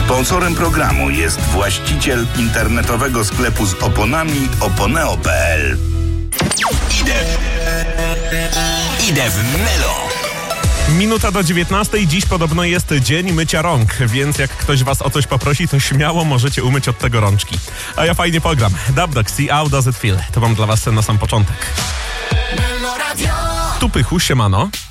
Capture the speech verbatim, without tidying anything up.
Sponsorem programu jest właściciel internetowego sklepu z oponami oponeo kropka p l. Idę w... Idę w Melo. Minuta do dziewiętnastej. Dziś podobno jest dzień mycia rąk, więc jak ktoś was o coś poprosi, to śmiało możecie umyć od tego rączki. A ja fajnie pogram. Dubdogs, See How Does It Feel. To mam dla was na sam początek. Tu Pychu, siemano.